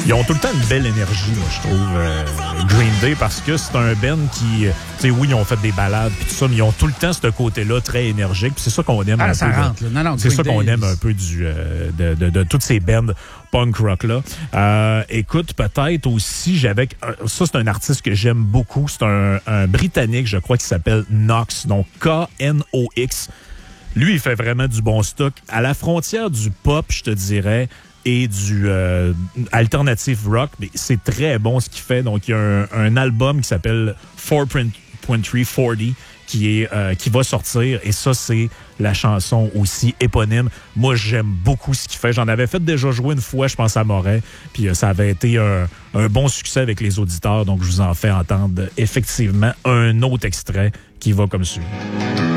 Ils ont tout le temps une belle énergie, moi, je trouve, Green Day, parce que c'est un band qui... Tu sais, oui, ils ont fait des balades puis tout ça, mais ils ont tout le temps ce côté-là très énergique. Puis c'est ça qu'on aime un ça peu. rentre, là. Non, c'est ça qu'on Day, aime un peu de toutes ces bands punk rock-là. Écoute, peut-être aussi, ça, c'est un artiste que j'aime beaucoup. C'est un Britannique, je crois, qui s'appelle Knox, donc K-N-O-X. Lui, il fait vraiment du bon stock. À la frontière du pop, je te dirais, et du alternative rock, mais c'est très bon ce qu'il fait. Donc, il y a un album qui s'appelle 4.340 qui va sortir, et ça, c'est la chanson aussi éponyme. Moi, j'aime beaucoup ce qu'il fait. J'en avais fait déjà jouer une fois, je pense, à Morin, puis ça avait été un bon succès avec les auditeurs, donc je vous en fais entendre effectivement un autre extrait qui va comme suit.